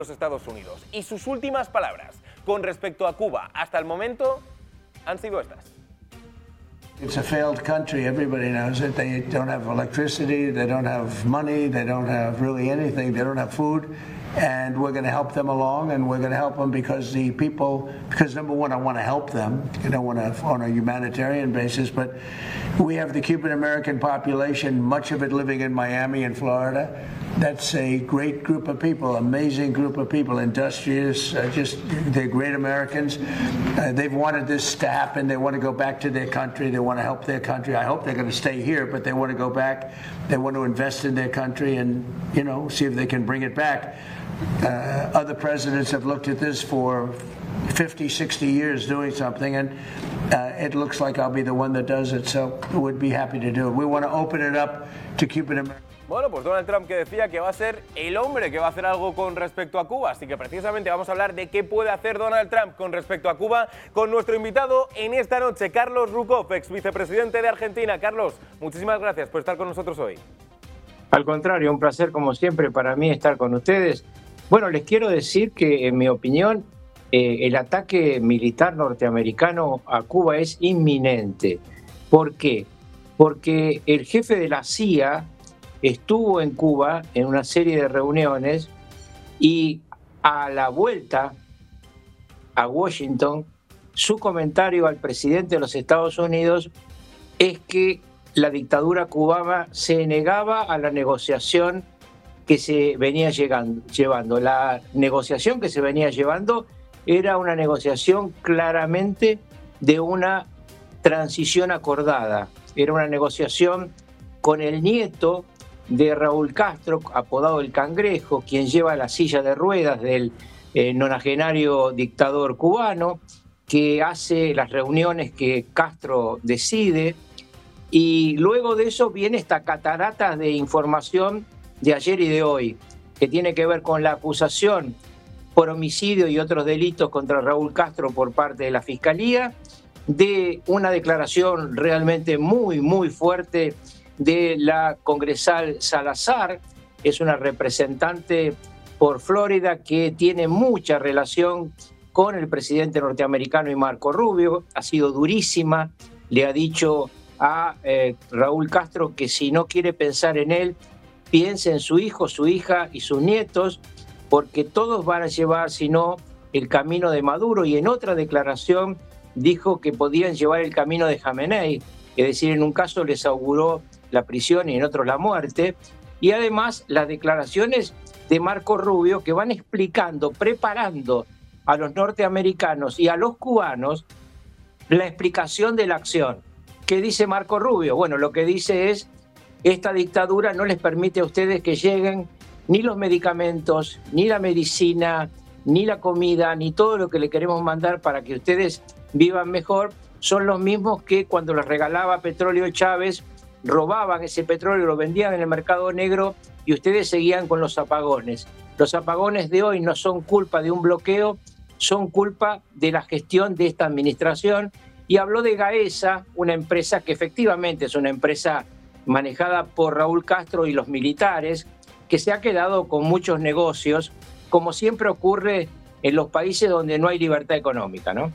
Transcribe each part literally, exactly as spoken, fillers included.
los Estados Unidos. Y sus últimas palabras con respecto a Cuba hasta el momento han sido estas. It's a failed country, everybody knows it. They don't have electricity, they don't have money, they don't have really anything, they don't have food. And we're going to help them along, and we're going to help them because the people, because number one, I want to help them, you know, on a, on a humanitarian basis, but we have the Cuban American population, much of it living in Miami and Florida. That's a great group of people, amazing group of people, industrious, uh, just, they're great Americans. Uh, they've wanted this to happen. They want to go back to their country. They want to help their country. I hope they're going to stay here, but they want to go back. They want to invest in their country and, you know, see if they can bring it back. Uh, other presidents have looked at this for fifty, sixty years doing something, and uh, it looks like I'll be the one that does it, so we'd be happy to do it. We want to open it up to Cuban America. Bueno, pues Donald Trump que decía que va a ser el hombre que va a hacer algo con respecto a Cuba, así que precisamente vamos a hablar de qué puede hacer Donald Trump con respecto a Cuba con nuestro invitado en esta noche, Carlos Rukov, ex vicepresidente de Argentina. Carlos, muchísimas gracias por estar con nosotros hoy. Al contrario, un placer como siempre para mí estar con ustedes. Bueno, les quiero decir que en mi opinión eh, el ataque militar norteamericano a Cuba es inminente. ¿Por qué? Porque el jefe de la C I A estuvo en Cuba en una serie de reuniones y a la vuelta a Washington, su comentario al presidente de los Estados Unidos es que la dictadura cubana se negaba a la negociación que se venía llegando, llevando. La negociación que se venía llevando era una negociación claramente de una transición acordada. Era una negociación con el nieto de Raúl Castro, apodado el Cangrejo, quien lleva la silla de ruedas del eh, nonagenario dictador cubano, que hace las reuniones que Castro decide. Y luego de eso viene esta catarata de información de ayer y de hoy, que tiene que ver con la acusación por homicidio y otros delitos contra Raúl Castro por parte de la Fiscalía, de una declaración realmente muy, muy fuerte de la congresal Salazar, es una representante por Florida que tiene mucha relación con el presidente norteamericano y Marco Rubio, ha sido durísima, le ha dicho a eh, Raúl Castro que si no quiere pensar en él, piense en su hijo, su hija y sus nietos, porque todos van a llevar, si no, el camino de Maduro. Y en otra declaración dijo que podían llevar el camino de Jamenei, es decir, en un caso les auguró la prisión y en otros la muerte. Y además las declaraciones de Marco Rubio que van explicando, preparando a los norteamericanos y a los cubanos la explicación de la acción. ¿Qué dice Marco Rubio? Bueno, lo que dice es: esta dictadura no les permite a ustedes que lleguen ni los medicamentos, ni la medicina, ni la comida, ni todo lo que le queremos mandar para que ustedes vivan mejor. Son los mismos que cuando les regalaba petróleo Chávez, robaban ese petróleo, lo vendían en el mercado negro y ustedes seguían con los apagones. Los apagones de hoy no son culpa de un bloqueo, son culpa de la gestión de esta administración. Y habló de Gaesa, una empresa que efectivamente es una empresa manejada por Raúl Castro y los militares, que se ha quedado con muchos negocios, como siempre ocurre en los países donde no hay libertad económica, ¿no?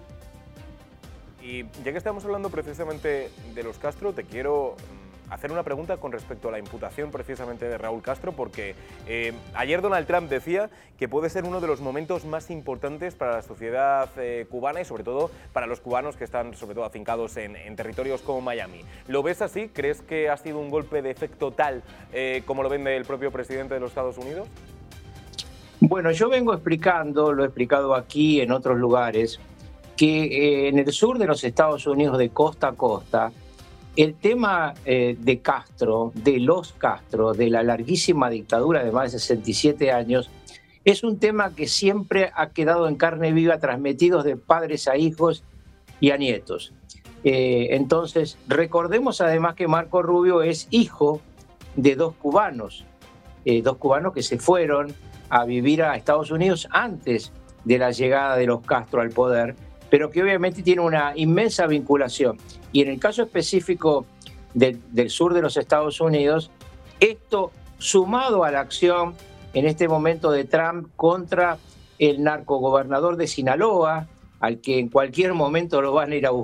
Y ya que estamos hablando precisamente de los Castro, te quiero hacer una pregunta con respecto a la imputación precisamente de Raúl Castro, porque eh, ayer Donald Trump decía que puede ser uno de los momentos más importantes para la sociedad eh, cubana y sobre todo para los cubanos que están sobre todo afincados en, en territorios como Miami. ¿Lo ves así? ¿Crees que ha sido un golpe de efecto tal eh, como lo vende el propio presidente de los Estados Unidos? Bueno, yo vengo explicando, lo he explicado aquí en otros lugares, que eh, en el sur de los Estados Unidos, de costa a costa, el tema eh, de Castro, de los Castro, de la larguísima dictadura de más de sesenta y siete años, es un tema que siempre ha quedado en carne viva, transmitidos de padres a hijos y a nietos. Eh, entonces, recordemos además que Marco Rubio es hijo de dos cubanos, eh, dos cubanos que se fueron a vivir a Estados Unidos antes de la llegada de los Castro al poder, pero que obviamente tiene una inmensa vinculación. Y en el caso específico de, del sur de los Estados Unidos, esto sumado a la acción en este momento de Trump contra el narcogobernador de Sinaloa, al que en cualquier momento lo van a ir a buscar.